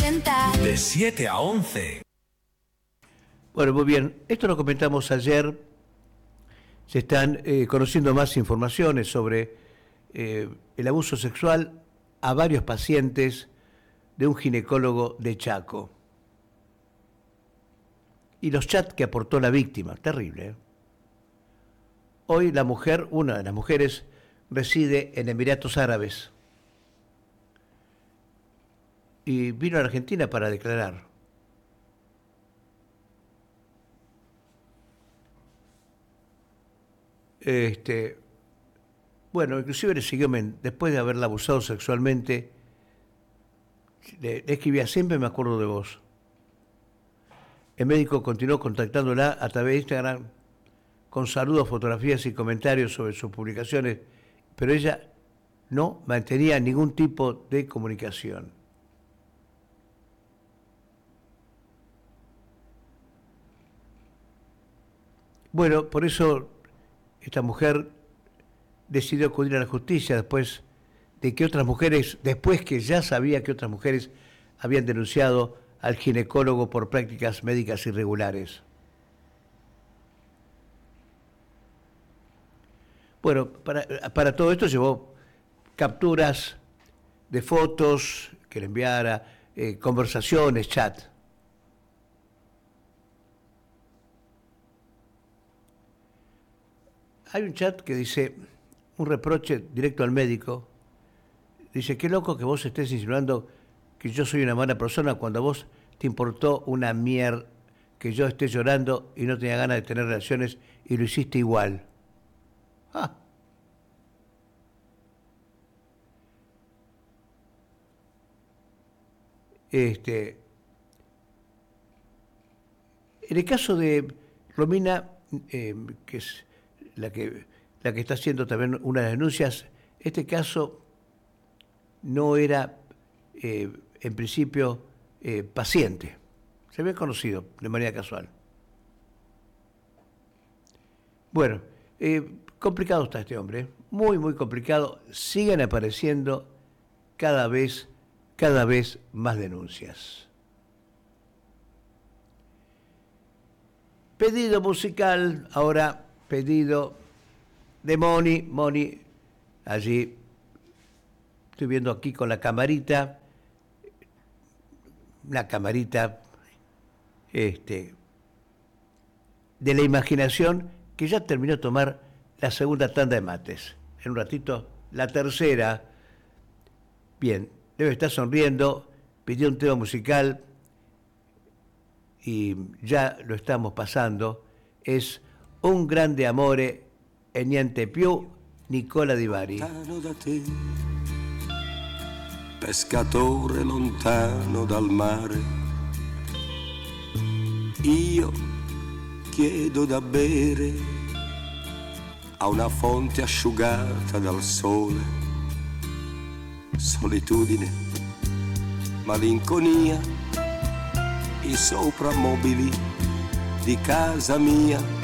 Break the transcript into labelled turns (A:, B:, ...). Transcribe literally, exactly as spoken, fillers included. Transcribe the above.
A: ochenta.
B: De siete a once.
C: Bueno, muy bien. Esto lo comentamos ayer. Se están eh, conociendo más informaciones sobre eh, el abuso sexual a varios pacientes de un ginecólogo de Chaco. Y los chats que aportó la víctima, terrible. ¿eh? Hoy la mujer, una de las mujeres, reside en Emiratos Árabes y vino a la Argentina para declarar. Este, bueno, inclusive le siguió, después de haberla abusado sexualmente, le, le escribía: siempre me acuerdo de vos. El médico continuó contactándola a través de Instagram con saludos, fotografías y comentarios sobre sus publicaciones, pero ella no mantenía ningún tipo de comunicación. Bueno, por eso esta mujer decidió acudir a la justicia después de que otras mujeres, después que ya sabía que otras mujeres habían denunciado al ginecólogo por prácticas médicas irregulares. Bueno, para, para todo esto llevó capturas de fotos que le enviara, eh, conversaciones, chat. Hay un chat que dice, un reproche directo al médico, dice: qué loco que vos estés insinuando que yo soy una mala persona cuando a vos te importó una mierda que yo esté llorando y no tenía ganas de tener relaciones y lo hiciste igual. Ah. Este, en el caso de Romina, eh, que es la que, la que está haciendo también una de las denuncias, este caso no era eh, en principio eh, paciente, se había conocido de manera casual. Bueno, eh, complicado está este hombre, ¿eh? muy muy complicado. Siguen apareciendo cada vez, cada vez más denuncias. Pedido musical, ahora pedido de Moni, Moni, allí estoy viendo aquí con la camarita, una camarita este, de la imaginación, que ya terminó de tomar la segunda tanda de mates. En un ratito, la tercera. Bien, debe estar sonriendo, pidió un tema musical y ya lo estamos pasando. Es Un grande amore e niente più, Nicola Di Bari.
D: Pescatore lontano dal mare, io chiedo da bere a una fonte asciugata dal sole. Solitudine, malinconia, i soprammobili di casa mia